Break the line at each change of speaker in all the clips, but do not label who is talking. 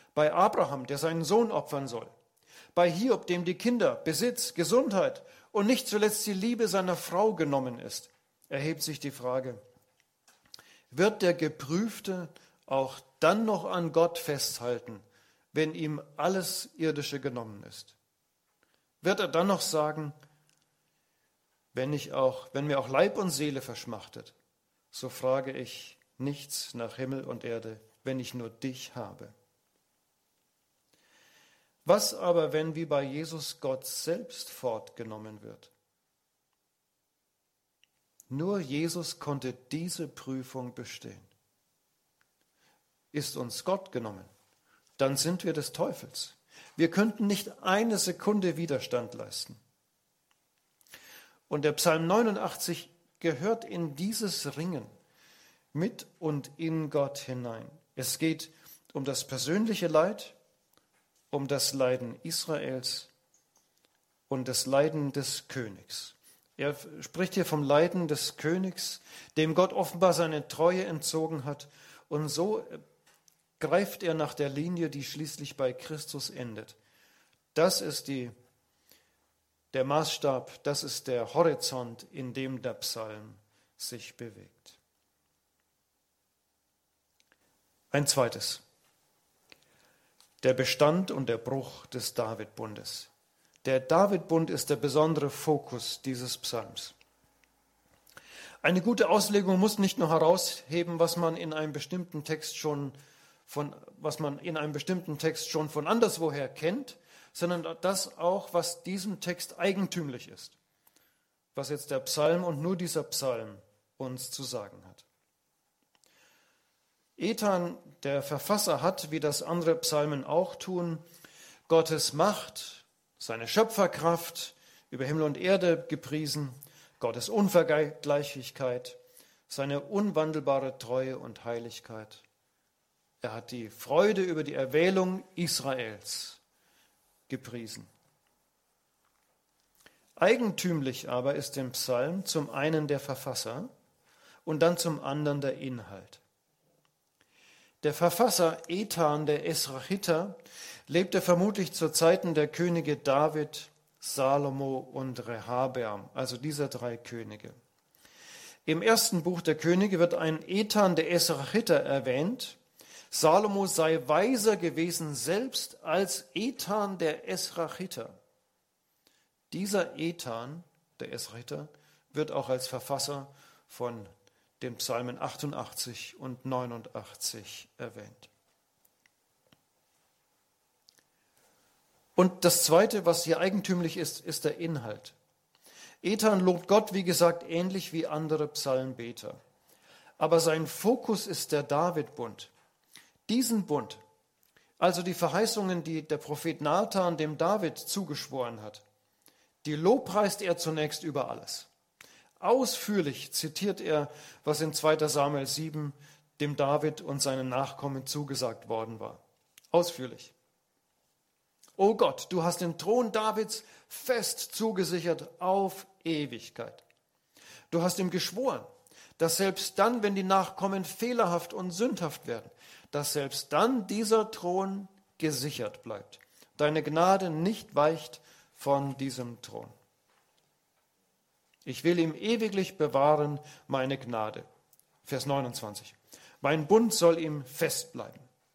bei Abraham, der seinen Sohn opfern soll, bei Hiob, dem die Kinder, Besitz, Gesundheit und nicht zuletzt die Liebe seiner Frau genommen ist, erhebt sich die Frage, wird der Geprüfte auch dann noch an Gott festhalten, wenn ihm alles Irdische genommen ist? Wird er dann noch sagen, wenn mir auch Leib und Seele verschmachtet, so frage ich nichts nach Himmel und Erde, wenn ich nur dich habe? Was aber, wenn wie bei Jesus Gott selbst fortgenommen wird? Nur Jesus konnte diese Prüfung bestehen. Ist uns Gott genommen, dann sind wir des Teufels. Wir könnten nicht eine Sekunde Widerstand leisten. Und der Psalm 89 gehört in dieses Ringen mit und in Gott hinein. Es geht um das persönliche Leid, um das Leiden Israels und das Leiden des Königs. Er spricht hier vom Leiden des Königs, dem Gott offenbar seine Treue entzogen hat. Und so greift er nach der Linie, die schließlich bei Christus endet. Das ist der Maßstab, das ist der Horizont, in dem der Psalm sich bewegt. Ein zweites. Der Bestand und der Bruch des David-Bundes. Der David-Bund ist der besondere Fokus dieses Psalms. Eine gute Auslegung muss nicht nur herausheben, was man in einem bestimmten Text schon von anderswoher kennt, sondern das auch, was diesem Text eigentümlich ist, was jetzt der Psalm und nur dieser Psalm uns zu sagen hat. Ethan, der Verfasser, hat, wie das andere Psalmen auch tun, Gottes Macht, seine Schöpferkraft über Himmel und Erde gepriesen, Gottes Unvergleichlichkeit, seine unwandelbare Treue und Heiligkeit. Er hat die Freude über die Erwählung Israels gepriesen. Eigentümlich aber ist im Psalm zum einen der Verfasser und dann zum anderen der Inhalt. Der Verfasser Ethan, der Esrachiter, lebte vermutlich zu Zeiten der Könige David, Salomo und Rehabeam, also dieser drei Könige. Im ersten Buch der Könige wird ein Ethan, der Esrachiter, erwähnt. Salomo sei weiser gewesen selbst als Ethan, der Esrachiter. Dieser Ethan, der Esrachiter, wird auch als Verfasser von den Psalmen 88 und 89 erwähnt. Und das Zweite, was hier eigentümlich ist, ist der Inhalt. Ethan lobt Gott, wie gesagt, ähnlich wie andere Psalmbeter. Aber sein Fokus ist der David-Bund. Diesen Bund, also die Verheißungen, die der Prophet Nathan dem David zugeschworen hat, die lobpreist er zunächst über alles. Ausführlich zitiert er, was in 2. Samuel 7 dem David und seinen Nachkommen zugesagt worden war. Ausführlich. O Gott, du hast den Thron Davids fest zugesichert auf Ewigkeit. Du hast ihm geschworen, dass selbst dann, wenn die Nachkommen fehlerhaft und sündhaft werden, dass selbst dann dieser Thron gesichert bleibt. Deine Gnade nicht weicht von diesem Thron. Ich will ihm ewiglich bewahren meine Gnade. Vers 29. Mein Bund soll ihm fest bleiben.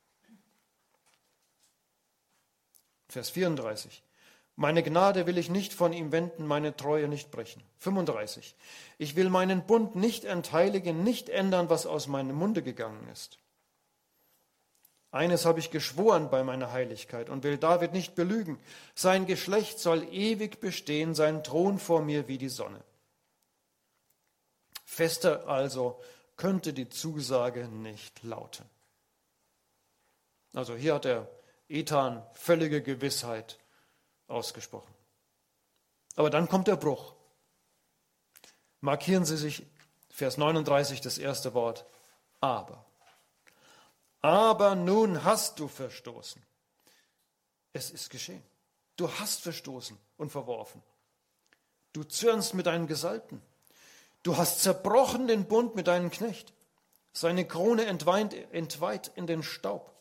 Vers 34. Meine Gnade will ich nicht von ihm wenden, meine Treue nicht brechen. 35. Ich will meinen Bund nicht entheiligen, nicht ändern, was aus meinem Munde gegangen ist. Eines habe ich geschworen bei meiner Heiligkeit und will David nicht belügen. Sein Geschlecht soll ewig bestehen, sein Thron vor mir wie die Sonne. Fester also könnte die Zusage nicht lauten. Also hier hat der Ethan völlige Gewissheit ausgesprochen. Aber dann kommt der Bruch. Markieren Sie sich Vers 39 das erste Wort, aber. Aber nun hast du verstoßen. Es ist geschehen. Du hast verstoßen und verworfen. Du zürnst mit deinen Gesalbten. Du hast zerbrochen den Bund mit deinem Knecht. Seine Krone entweiht in den Staub.